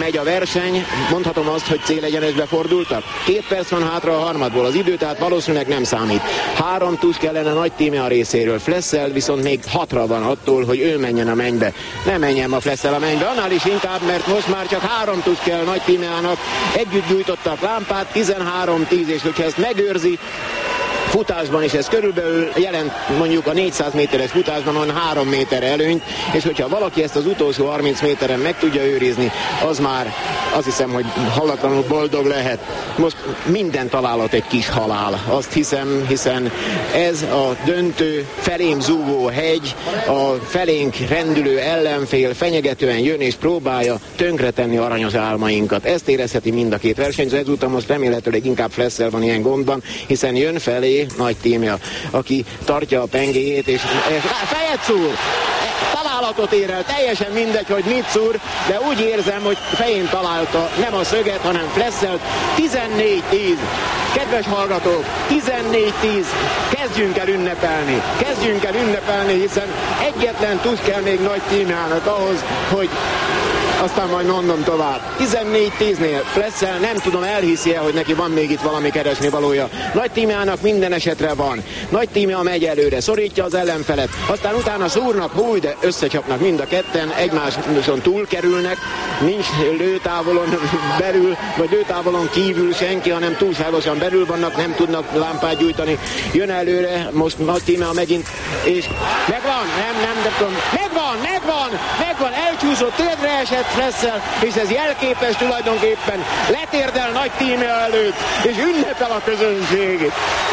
megy a verseny, mondhatom azt, hogy célegyenesbe fordultak. 2 perc van hátra a harmadból, az idő tehát valószínűleg nem számít. 3 tusz kellene Nagy Tímea részéről, Flessel viszont még 6-ra van attól, hogy ő menjen a mennybe. Nem menjen a Flessel a mennybe, annál is inkább, mert most már csak 3 tusz kell Nagy Tímeának. Együtt gyújtottak lámpát, 13-10, és hogyha ezt megőrzi, futásban is ez körülbelül jelent mondjuk a 400 méteres futásban van 3 méter előnyt, és hogyha valaki ezt az utolsó 30 méteren meg tudja őrizni, az már azt hiszem, hogy hallatlanul boldog lehet. Most minden találat egy kis halál, azt hiszem, hiszen ez a döntő felém zúgó hegy, a felénk rendülő ellenfél fenyegetően jön és próbálja tönkretenni aranyos álmainkat. Ezt érezheti mind a két versenyző, ezúttal most remélhetőleg inkább Flessel van ilyen gondban, hiszen jön felé Nagy Tímea, aki tartja a pengéjét, és fejet szúr! Találatot ér el, teljesen mindegy, hogy mit szúr, de úgy érzem, hogy fején találta nem a szöget, hanem Flesselt. 14-10. Kedves hallgatók, 14-10. Kezdjünk el ünnepelni, hiszen egyetlen tusz kell még Nagy Tímeának ahhoz, hogy aztán majd mondom tovább. 14-10-nél Flessel nem tudom, elhiszi-e, hogy neki van még itt valami keresni valója. Nagy Tímeának minden esetre van. Nagy Tímea megy előre, szorítja az ellenfelet, aztán utána szúrnak, de összecsapnak mind a ketten, egymáson túl kerülnek, nincs lőtávolon belül, vagy lőtávolon kívül senki, hanem túlságosan belül vannak, nem tudnak lámpát gyújtani. Jön előre, most Nagy Tímea megint, és megvan, nem tudom, megvan, elcsúszott, térdre esett Flessel, és ez jelképes tulajdonképpen, letérdel Nagy Tímea előtt, és ünnepel a közönség.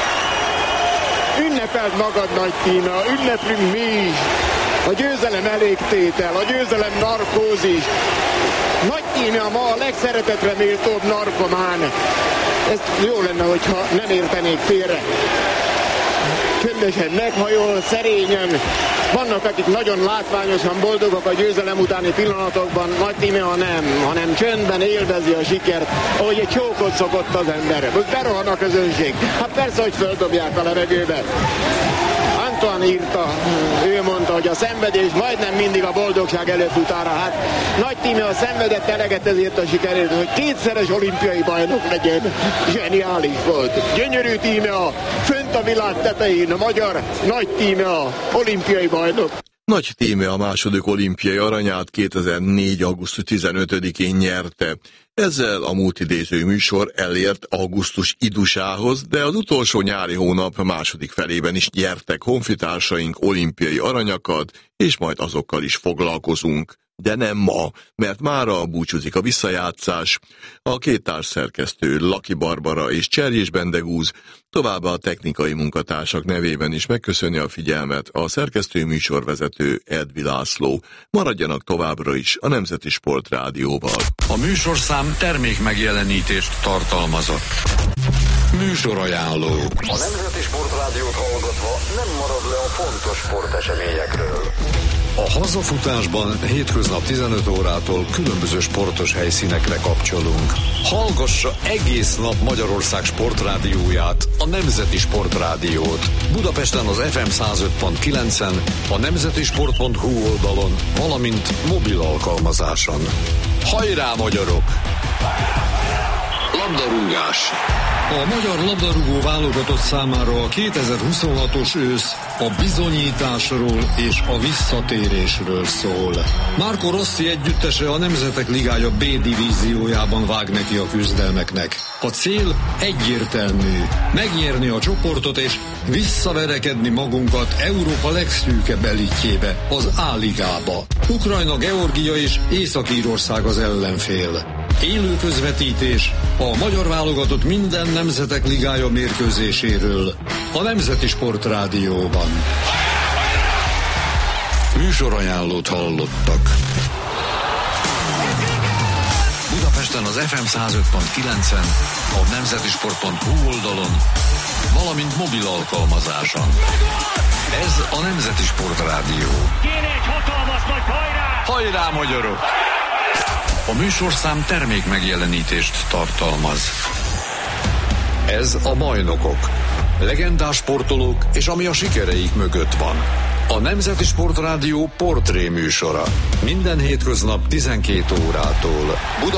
Ünnepeld magad, Nagy Tímea, ünneplünk mi is. A győzelem elégtétel, a győzelem narkózis. Nagy Tímea ma a legszeretetre méltóbb narkomán. Ez jó lenne, hogyha nem értenék félre. Csöndesen meghajol, szerényen. Vannak, akik nagyon látványosan boldogok a győzelem utáni pillanatokban, Nagy Tímea nem, hanem csöndben élvezi a sikert, ahogy egy csókot szokott az ember. Most berohan a közönség. Hát persze, hogy földobják a levegőbe. Antoine írta, ő mondta, hogy a szenvedés majdnem mindig a boldogság előfutára. Hát Nagy Tímea szenvedett eleget ezért a sikerért, hogy 2-szeres olimpiai bajnok legyen. Zseniális volt. Gyönyörű Tímea, fönt a világ tetején a magyar Nagy Tímea, olimpiai bajnok. Nagy Tímea második olimpiai aranyát 2004. augusztus 15-én nyerte. Ezzel a múlt idéző műsor elért augusztus idusához, de az utolsó nyári hónap második felében is nyertek honfitársaink olimpiai aranyakat, és majd azokkal is foglalkozunk. De nem ma, mert mára búcsúzik a visszajátszás. A két társszerkesztő, Laki Barbara és Cserjés Bendegúz, továbbá a technikai munkatársak nevében is megköszöni a figyelmet a szerkesztő műsorvezető Edvi László. Maradjanak továbbra is a Nemzeti Sport Rádióval. A műsorszám termékmegjelenítést tartalmazott. Műsorajánló. A Nemzeti Sport Rádiót hallgatva nem marad le a fontos sporteseményekről. A hazafutásban hétköznap 15 órától különböző sportos helyszínekre kapcsolunk. Hallgassa egész nap Magyarország sportrádióját, a Nemzeti Sport Rádiót. Budapesten az FM 105.9-en, a nemzetisport.hu oldalon, valamint mobil alkalmazáson. Hajrá, magyarok! Labdarúgás. A magyar labdarúgó válogatott számára a 2026-os ősz a bizonyításról és a visszatérésről szól. Marco Rossi együttese a Nemzetek Ligája B divíziójában vág neki a küzdelmeknek. A cél egyértelmű: megnyerni a csoportot és visszaverekedni magunkat Európa legszűkebb elitjébe, az A-ligába. Ukrajna, Georgia és Észak-Írország az ellenfél. Élő közvetítés a magyar válogatott minden Nemzetek Ligája mérkőzéséről a Nemzeti Sport Rádióban. Műsorajánlót hallottak. Budapesten az FM 105.9-en, a nemzetisport.hu oldalon, valamint mobil alkalmazáson. Ez a Nemzeti Sport Rádió. Kéne egy hatalmas nagy hajrá! Hajrá, magyarok! A műsorszám termékmegjelenítést tartalmaz. Ez a Bajnokok. Legendás sportolók és ami a sikereik mögött van. A Nemzeti Sport Rádió portré műsora. Minden hétköznap 12 órától.